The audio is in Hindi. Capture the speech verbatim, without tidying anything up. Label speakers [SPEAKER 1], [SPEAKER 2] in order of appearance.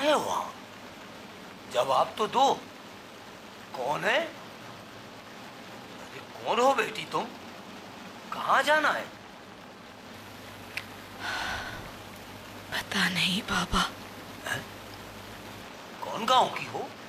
[SPEAKER 1] है वहां? जवाब तो दो, कौन है? अरे कौन हो बेटी तुम? कहाँ जाना है?
[SPEAKER 2] पता नहीं बाबा।
[SPEAKER 1] है? कौन गांव की हो?